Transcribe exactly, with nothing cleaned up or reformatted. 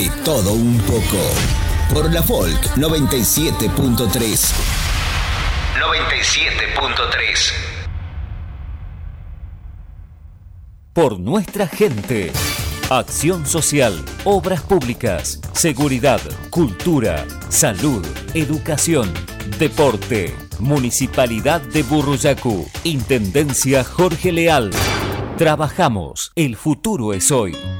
Y todo un poco. Por la Folk noventa y siete punto tres. noventa y siete punto tres. Por nuestra gente. Acción social, obras públicas, seguridad, cultura, salud, educación, deporte. Municipalidad de Burruyacu. Intendencia Jorge Leal. Trabajamos. El futuro es hoy.